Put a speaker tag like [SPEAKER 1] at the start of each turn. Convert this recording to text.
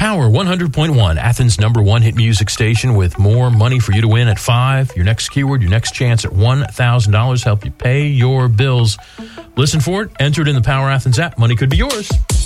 [SPEAKER 1] Power 100.1, Athens' #1 hit music station, with more money for you to win at 5. Your next keyword, your next chance at $1,000. Help you pay your bills. Listen for it. Enter it in the Power Athens app. Money could be yours.